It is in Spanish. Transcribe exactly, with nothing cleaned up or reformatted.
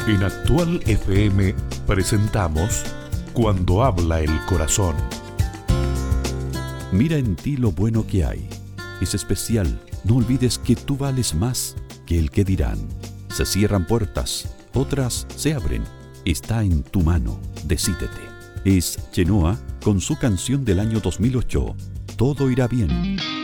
En Actual F M presentamos Cuando habla el corazón. Mira en ti lo bueno que hay. Es especial. No olvides que tú vales más que el que dirán. Se cierran puertas, otras se abren. Está en tu mano. Decídete. Es Chenoa con su canción del año dos mil ocho. Todo irá bien.